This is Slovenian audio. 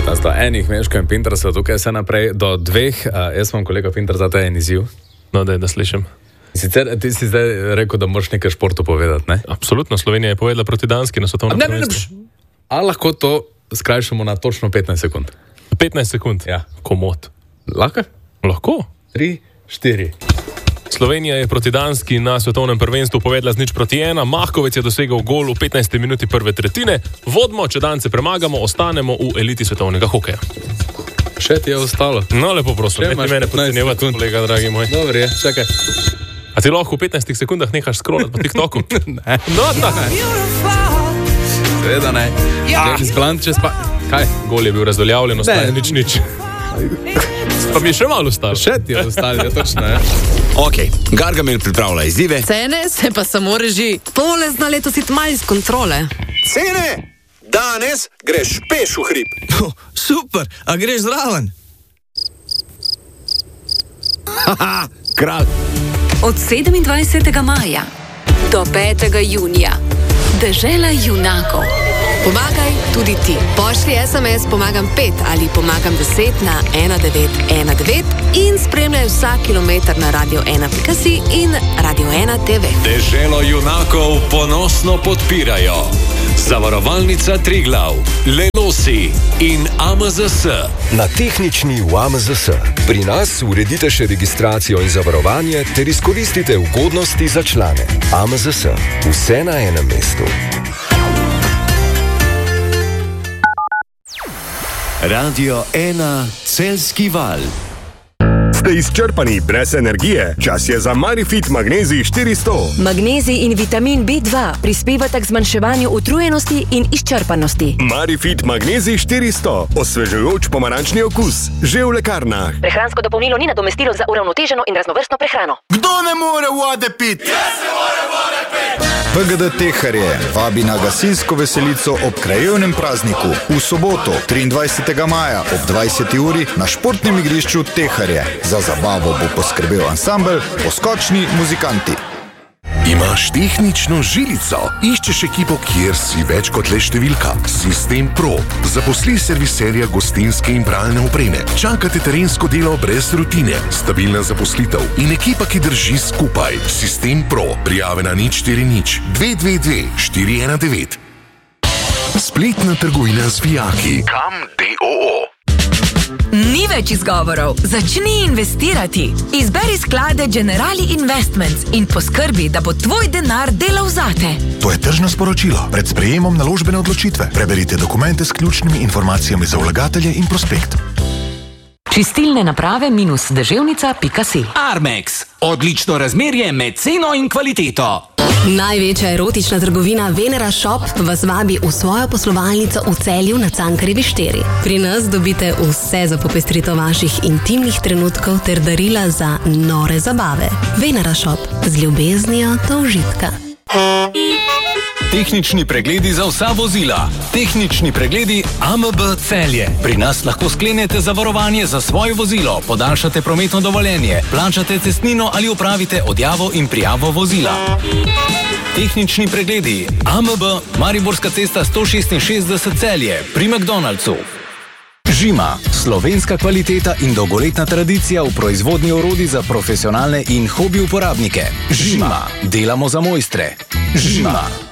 Enih, Meško in Pintersa, tukaj se naprej do 2. Jaz imam, kolega Pinter, za te en izziv. No, da slišim. Sicer ti si zdaj rekel, da moraš nekaj športu povedati, ne? Absolutno, Slovenija je povedala proti Danski na svetovnem prvenstvu. A lahko to skrajšamo na točno 15 sekund? 15 sekund? Ja. Komot. Lahko? Lahko. 3, 4. Slovenija je proti Danski na svetovnem prvenstvu povedla z 0-1. Mahkovec je dosegel gol v 15. minuti prve tretjine. Vodmo, če Dance premagamo, ostanemo v eliti svetovnega hokeja. Še ti je ostalo. No, lepo prosim, ne mene podcenjevati, kolega, dragi moj. Dobro je, čakaj. A ti lahko v 15 sekundah nehaš scrollati po TikToku? Ne. No, tako. Seveda ne. Kaj? Gol je bil razveljavljen, ostane nič. Pa mi je še malo ostalo. Še ti je ostalo, ja, točno je. Ok, Gargamel pripravlja izzive. Cene se pa samo reži. Tole zna letos iti malo iz kontrole. Cene! Danes greš peš v hrib. Super, a greš zraven? Haha, kralj. Od 27. maja do 5. junija. Dežela junakov. Pomagaj tudi ti. Pošlji SMS Pomagam 5 ali Pomagam 10 na 1919 in spremljaj vsak kilometer na radio1.si in Radio 1 TV. Deželo junakov ponosno podpirajo Zavarovalnica Triglav, Lelosi in AMZS. Na Tehnični v AMZS. Pri nas uredite še registracijo in zavarovanje ter izkoristite ugodnosti za člane. AMZS. Vse na enem mestu. Radio 1 Celjski val. Ste izčrpani brez energije? Čas je za Marifit Magnezij 400. Magnezij in vitamin B2 prispevata k zmanjševanju utrujenosti in izčrpanosti. Marifit Magnezij 400. Osvežujoč pomarančni okus. Že v lekarnah. Prehransko dopolnilo ni nadomestilo za uravnoteženo in raznovrstno prehrano. Kdo ne more vode pit? Jaz ne more vode pit! PGD Teharje vabi na gasilsko veselico ob krajevnem prazniku v soboto 23. maja ob 20. uri na športnem igrišču Teharje. Za zabavo bo poskrbel ansambel Poskočni muzikanti. Imaš tehnično žilico? Iščeš ekipo, kjer si več kot le številka? Sistem Pro. Zaposli serviserja gostinske in pralne opreme. Čakate terensko delo brez rutine. Stabilna zaposlitev in ekipa, ki drži skupaj. Sistem Pro. Prijave na 040 222 419. Spletna trgovina z vijaki. Kam DOO. Ni več izgovorov. Začni investirati. Izberi sklade Generali Investments in poskrbi, da bo tvoj denar delal zate. To je tržno sporočilo. Pred sprejemom naložbene odločitve. Preberite dokumente s ključnimi informacijami za vlagatelje in prospekt. Čistilne naprave -deževnica.si. Armex. Odlično razmerje med ceno in kvaliteto. Največja erotična trgovina Venera Shop vas vabi v svojo poslovalnico v Celju na Cankarjevi 4. Pri nas dobite vse za popestritev vaših intimnih trenutkov ter darila za nore zabave. Venera Shop. Z ljubeznijo do užitka. Tehnični pregledi za vsa vozila. Tehnični pregledi AMB Celje. Pri nas lahko sklenete zavarovanje za svoje vozilo, podaljšate prometno dovoljenje, plačate cestnino ali opravite odjavo in prijavo vozila. Tehnični pregledi AMB Mariborska cesta 166 Celje pri McDonald'su. Žima. Slovenska kvaliteta in dolgoletna tradicija v proizvodnji orodij za profesionalne in hobi uporabnike. Žima. Delamo za mojstre. Žima.